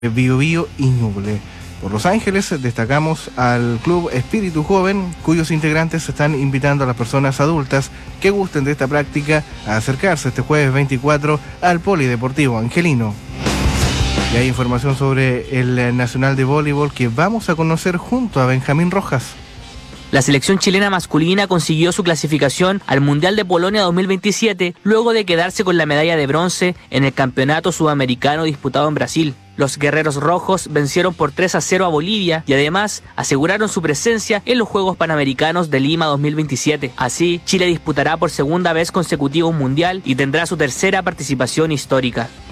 Biobío y Ñuble. Por Los Ángeles destacamos al Club Espíritu Joven, cuyos integrantes están invitando a las personas adultas que gusten de esta práctica a acercarse este jueves 24 al Polideportivo Angelino. Y hay información sobre el Nacional de Voleibol que vamos a conocer junto a Benjamín Rojas. La selección chilena masculina consiguió su clasificación al Mundial de Polonia 2027 luego de quedarse con la medalla de bronce en el campeonato sudamericano disputado en Brasil. Los guerreros rojos vencieron por 3-0 a Bolivia y además aseguraron su presencia en los Juegos Panamericanos de Lima 2027. Así, Chile disputará por segunda vez consecutiva un mundial y tendrá su tercera participación histórica.